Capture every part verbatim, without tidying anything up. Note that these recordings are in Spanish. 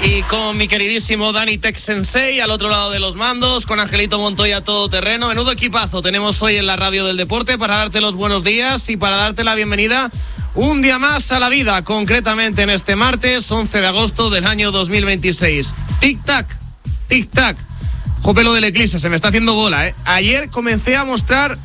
Y con mi queridísimo Dani Tech Sensei al otro lado de los mandos, con Angelito Montoya todoterreno. Menudo equipazo tenemos hoy en la radio del deporte para darte los buenos días y para darte la bienvenida un día más a la vida, concretamente en este martes once de agosto del año dos mil veintiséis. Tic-tac, tic-tac. Jope, lo del Eclipse, se me está haciendo bola, ¿eh? Ayer comencé a mostrar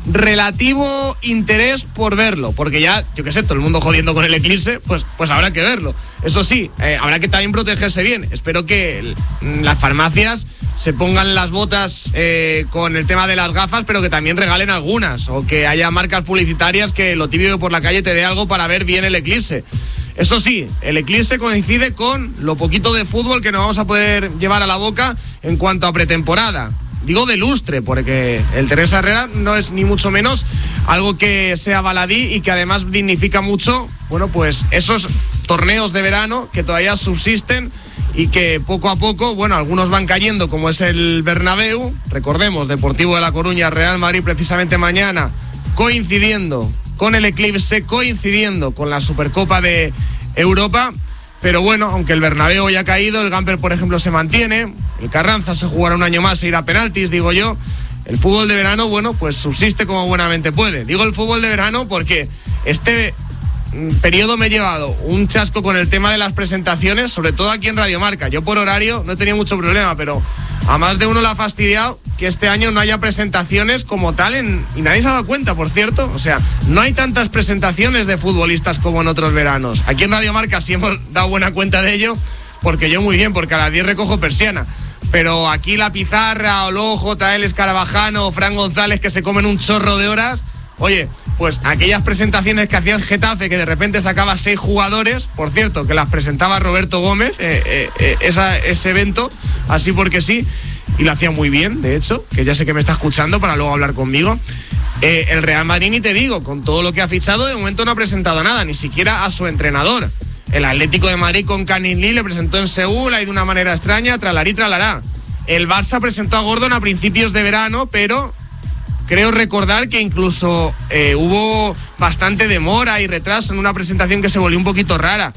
relativo interés por verlo, porque ya, yo qué sé, todo el mundo jodiendo con el Eclipse, pues, pues habrá que verlo. Eso sí, eh, habrá que también protegerse bien. Espero que el, las farmacias se pongan las botas eh, con el tema de las gafas, pero que también regalen algunas, o que haya marcas publicitarias que lo típico por la calle te dé algo para ver bien el Eclipse. Eso sí, el Eclipse coincide con lo poquito de fútbol que nos vamos a poder llevar a la boca en cuanto a pretemporada. Digo de lustre, porque el Teresa Herrera no es ni mucho menos algo que sea baladí y que además dignifica mucho, bueno, pues esos torneos de verano que todavía subsisten y que poco a poco, bueno, algunos van cayendo, como es el Bernabéu. Recordemos, Deportivo de La Coruña, Real Madrid precisamente mañana, coincidiendo con el Eclipse, coincidiendo con la Supercopa de Europa. Pero bueno, aunque el Bernabéu haya caído, el Gamper, por ejemplo, se mantiene. El Carranza se jugará un año más e irá a penaltis, digo yo. El fútbol de verano, bueno, pues subsiste como buenamente puede. Digo el fútbol de verano porque este periodo me he llevado un chasco con el tema de las presentaciones, sobre todo aquí en Radio Marca. Yo por horario no he tenido mucho problema, pero a más de uno le ha fastidiado que este año no haya presentaciones como tal en, y nadie se ha dado cuenta, por cierto. O sea, no hay tantas presentaciones de futbolistas como en otros veranos. Aquí en Radio Marca sí hemos dado buena cuenta de ello, porque yo muy bien, porque a las diez recojo persiana. Pero aquí la Pizarra, Oló, J L Escarabajano, Fran González, que se comen un chorro de horas. Oye, pues aquellas presentaciones que hacía el Getafe, que de repente sacaba seis jugadores, por cierto, que las presentaba Roberto Gómez, eh, eh, eh, esa, ese evento, así porque sí, y lo hacía muy bien, de hecho, que ya sé que me está escuchando para luego hablar conmigo. Eh, el Real Madrid, ni te digo, con todo lo que ha fichado, de momento no ha presentado nada, ni siquiera a su entrenador. El Atlético de Madrid con Canilí le presentó en Seúl, ahí de una manera extraña, tralarí, tralará. El Barça presentó a Gordon a principios de verano, pero creo recordar que incluso eh, hubo bastante demora y retraso en una presentación que se volvió un poquito rara.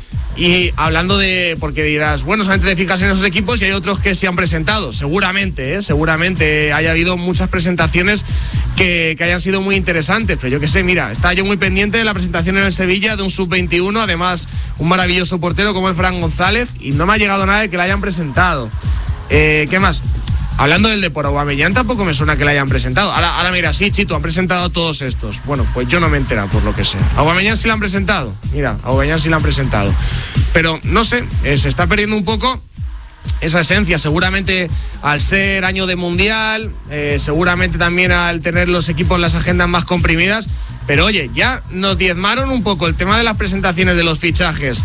Y hablando de, porque dirás, bueno, solamente te fijas en esos equipos y hay otros que se han presentado. Seguramente, ¿eh? seguramente haya habido muchas presentaciones que, que hayan sido muy interesantes. Pero yo qué sé, mira, estaba yo muy pendiente de la presentación en el Sevilla de un sub veintiuno, además un maravilloso portero como el Fran González, y no me ha llegado nada de que la hayan presentado. Eh, ¿Qué más? Hablando del Depor, Aubameyang tampoco me suena que la hayan presentado. Ahora, ahora mira, sí, Chito, han presentado todos estos. Bueno, pues yo no me he enterado, por lo que sé. Aubameyang sí la han presentado. Mira, Aubameyang sí la han presentado. Pero, no sé, eh, se está perdiendo un poco esa esencia. Seguramente al ser año de Mundial, eh, seguramente también al tener los equipos las agendas más comprimidas. Pero oye, ya nos diezmaron un poco el tema de las presentaciones de los fichajes.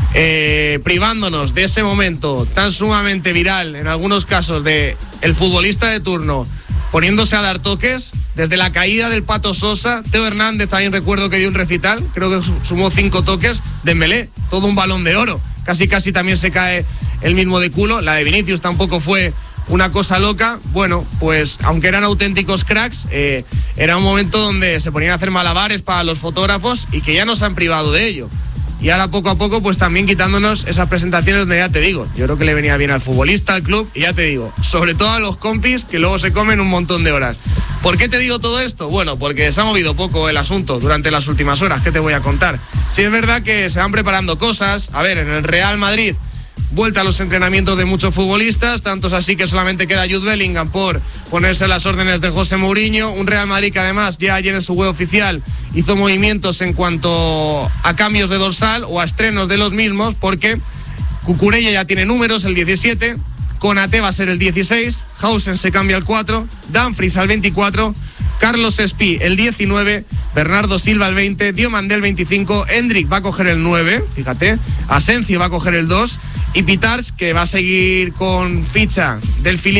Eh, privándonos de ese momento tan sumamente viral en algunos casos de el futbolista de turno poniéndose a dar toques, desde la caída del Pato Sosa. Teo Hernández también recuerdo que dio un recital, creo que sumó cinco toques. Dembélé, todo un Balón de Oro, casi casi también se cae el mismo de culo. La de Vinicius tampoco fue una cosa loca. Bueno, pues aunque eran auténticos cracks, eh, era un momento donde se ponían a hacer malabares para los fotógrafos y que ya nos han privado de ello. Y ahora poco a poco pues también quitándonos esas presentaciones donde ya te digo, yo creo que le venía bien al futbolista, al club, y ya te digo, sobre todo a los compis que luego se comen un montón de horas. ¿Por qué te digo todo esto? Bueno, porque se ha movido poco el asunto durante las últimas horas. ¿Qué te voy a contar? Sí es verdad que se van preparando cosas. A ver, en el Real Madrid, vuelta a los entrenamientos de muchos futbolistas, tantos así que solamente queda Jude Bellingham por ponerse las órdenes de José Mourinho. Un Real Madrid que además ya ayer en su web oficial hizo movimientos en cuanto a cambios de dorsal o a estrenos de los mismos, porque Cucurella ya tiene números, el diecisiete, Konaté va a ser el dieciséis, Hausen se cambia al cuatro, Dumfries al veinticuatro, Carlos Espí el diecinueve, Bernardo Silva el veinte, Diomandé el veinticinco, Hendrik va a coger el nueve, fíjate, Asencio va a coger el dos y Pitars, que va a seguir con ficha del filial